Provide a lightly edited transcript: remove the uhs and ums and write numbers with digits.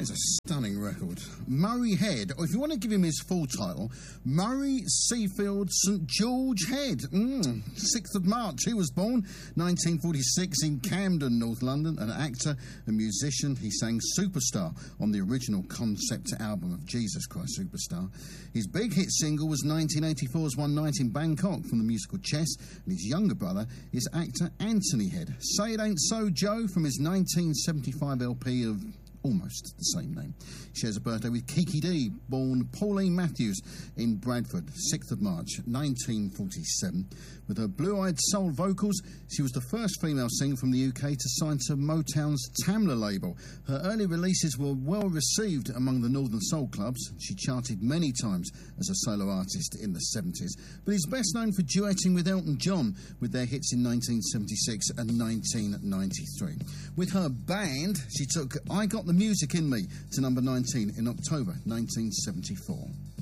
is a stunning record. Murray Head, or if you want to give him his full title, Murray Seafield St George Head. 6th of March, he was born, 1946, in Camden, North London. An actor, a musician. He sang Superstar on the original concept album of Jesus Christ Superstar. His big hit single was 1984's One Night in Bangkok from the musical Chess, and his younger brother is actor Anthony Head. Say It Ain't So, Joe, from his 1975 LP of almost the same name. She shares a birthday with Kiki Dee, born Pauline Matthews in Bradford, 6th of March, 1947. With her blue-eyed soul vocals, she was the first female singer from the UK to sign to Motown's Tamla label. Her early releases were well received among the Northern Soul clubs. She charted many times as a solo artist in the 70s, but is best known for duetting with Elton John with their hits in 1976 and 1993. With her band, she took I Got the Music in Me to number 19 in October 1974.